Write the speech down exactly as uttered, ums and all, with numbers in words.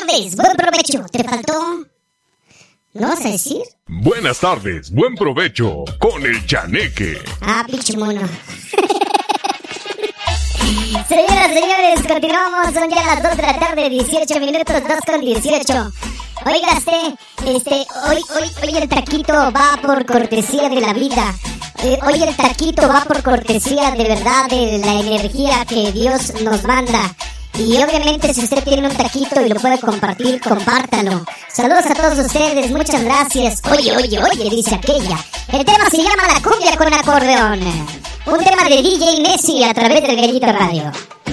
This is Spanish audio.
tardes, buen provecho. ¿Te faltó? ¿No vas a decir? Buenas tardes, buen provecho con el chaneque. Ah, pinche mono. Señoras, señores, continuamos. Son ya las dos de la tarde, dieciocho minutos, dos con dieciocho. Oiga, este, este, hoy, hoy, hoy el taquito va por cortesía de la vida. Eh, hoy el taquito va por cortesía de verdad de la energía que Dios nos manda. Y obviamente si usted tiene un taquito y lo puede compartir, compártalo. Saludos a todos ustedes, muchas gracias. Oye, oye, oye, dice aquella. El tema se llama La Cumbia con Acordeón. Un tema de D J Messi a través del Gallito Radio.